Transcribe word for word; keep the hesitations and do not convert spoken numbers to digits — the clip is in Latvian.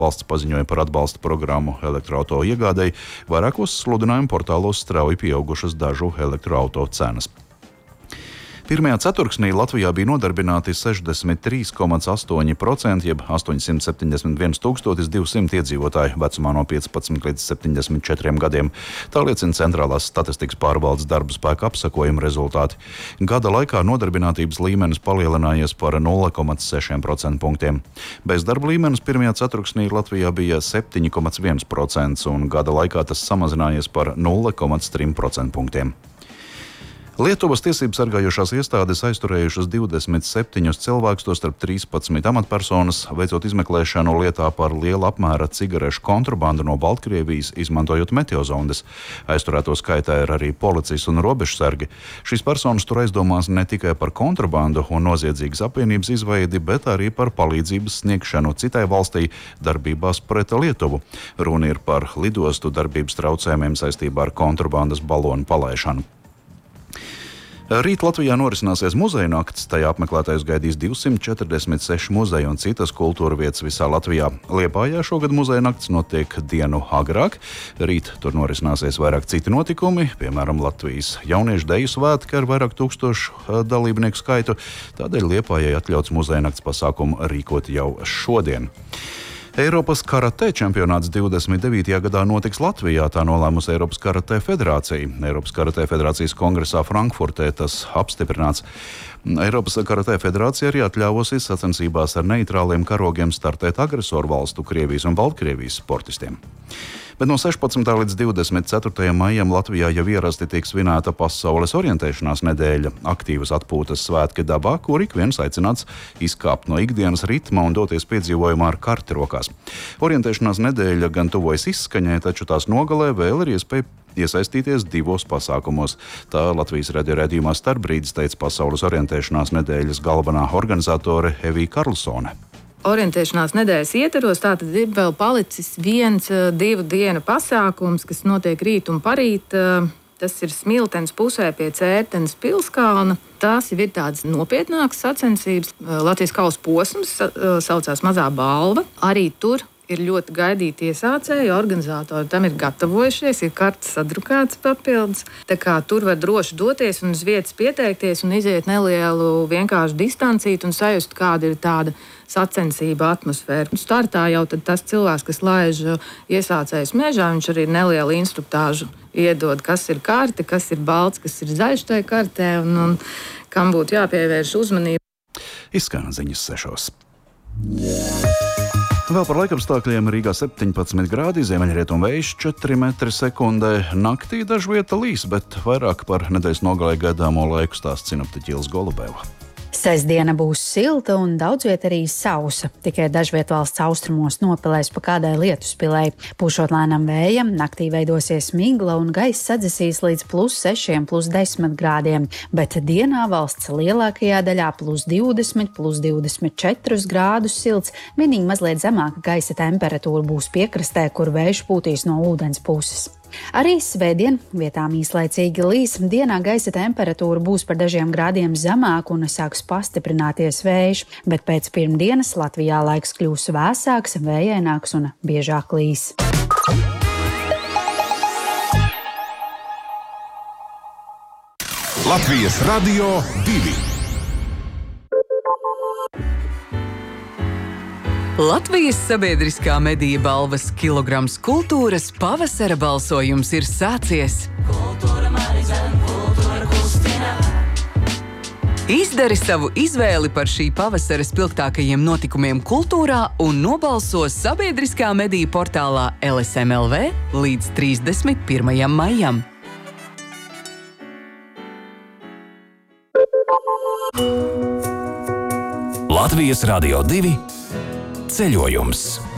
Valsts paziņoja par atbalsta programmu elektroauto iegādei, vairākos sludinājumu portālos strauji pieaugušas dažu elektroauto cenas. Pirmajā ceturksnī Latvijā bija nodarbināti sešdesmit trīs komats astoņi procenti, jeb astoņsimt septiņdesmit viens tūkstotis divsimt iedzīvotāji vecumā no piecpadsmit līdz septiņdesmit četriem gadiem. Tā liecina Centrālās statistikas pārvaldes darba spēka apsakojuma rezultāti. Gada laikā nodarbinātības līmenis palielinājies par nulle komats seši procenta punktiem. Bezdarba līmenis pirmajā ceturksnī Latvijā bija septiņi komats viens procents un gada laikā tas samazinājies par nulle komats tri procenta punktiem. Lietuvas tiesību sargājošās iestādes aizturējušas divdesmit septiņus cilvēkus, tostarp trīspadsmit amatpersonas, veicot izmeklēšanu lietā par liela apmēra cigarešu kontrabandu no Baltkrievijas, izmantojot meteozondes. Aizturēto skaitā ir arī policijas un robežsargi. Šīs personas tur aizdomās ne tikai par kontrabandu un noziedzīgas apvienības izveidi, bet arī par palīdzības sniegšanu citai valstī darbībās pret Lietuvu. Runa ir par lidostu darbības traucējumiem saistībā ar kontrabandas balonu palaišanu. Rīt Latvijā norisināsies muzeja nakts, tajā apmeklētājus gaidīs divsimt četrdesmit seši muzeji un citas kultūra vietas visā Latvijā. Liepājā šogad muzeja nakts notiek dienu agrāk. Rīt tur norisināsies vairāk citi notikumi, piemēram, Latvijas jauniešu deju svētki ar vairāk tūkstošu dalībnieku skaitu. Tādēļ Liepājai atļauts muzeja nakts pasākumu rīkot jau šodien. Eiropas karatē čempionāts divdesmit devītajā gadā notiks Latvijā, tā nolēmusi Eiropas karatē federācija. Eiropas karatē federācijas kongresā Frankfurtē tas apstiprināts. Eiropas karatē federācija arī atļāvusi sacensībās ar neitrāliem karogiem startēt agresoru valstu Krievijas un Baltkrievijas sportistiem. Bet no sešpadsmitā līdz divdesmit ceturtajam maijam Latvijā jau ierasti tiek svinēta pasaules orientēšanās nedēļa, aktīvas atpūtas svētki dabā, kur ik viens aicināts izkāpt no ikdienas ritma un doties piedzīvojumā ar karti rokās. Orientēšanās nedēļa gan tuvojas izskaņai, taču tās nogalē vēl ir iespēja iesaistīties divos pasākumos. Tā Latvijas radio raidījumā Starpbrīdis teica pasaules orientēšanās nedēļas galvenā organizatore Evija Karlsone. Orientēšanās nedēļas ietvaros tātad ir vēl palicis viens, divu dienu pasākums, kas notiek rīt un parīt. Tas ir Smiltenes pusē pie Cērtenes pilskalna. Tās jau ir tādas nopietnākas sacensības. Latvijas kausa posms saucās Mazā balva. Arī tur ir ļoti gaidīti iesācēji, organizatori tam ir gatavojušies, ir kartes sadrukāts papildus. Tā kā tur var droši doties un uz vietas pieteikties un iziet nelielu vienkārši distancīt un sajust, kāda ir tāda sacensība atmosfēra. Startā jau tad tas cilvēks, kas laiž iesācējus mežā, viņš arī nelielu instruktāžu iedod, kas ir karte, kas ir balts, kas ir zaļš tajā kartē un, un kam būtu jāpievērš uzmanība. Izskan ziņas sešos. Vēl par laikapstākļiem Rīgā septiņpadsmit grādi, ziemeļrietumu vējš četri metri sekundē. Naktī dažvieta līs, bet vairāk par nedēļas nogalē gaidāmo laiku stāsta sinoptiķe Ilze Golubeva. Sestdiena būs silta un daudzviet arī sausa. Tikai dažviet valsts austrumos nopelēs pa kādai lietuspilei. Pūšot lēnam vējam, naktī veidosies migla un gaiss sadzesīs līdz plus sešiem, plus desmit grādiem, bet dienā valsts lielākajā daļā plus divdesmit, plus divdesmit četrus grādus silts. Vienīgi mazliet zemāka gaisa temperatūra būs piekrastē, kur vējš pūtīs no ūdens puses. Arī svētdien vietām īslaicīgi līs, dienā gaisa temperatūra būs par dažiem grādiem zemāka un sāks pastiprināties vējš, bet pēc pirmdienas Latvijā laiks kļūs vēsāks, vējaināks un biežāk līs. Latvijas Radio divi. Latvijas sabiedriskā mediju balvas kilograms kultūras pavasara balsojums ir sācies. Kultūra marizēm, kultūra kustina. Izdari savu izvēli par šī pavasara spilgtākajiem notikumiem kultūrā un nobalso sabiedriskā mediju portālā L S M L V līdz trīsdesmit pirmajam maijam. Latvijas Radio divi ceļojums.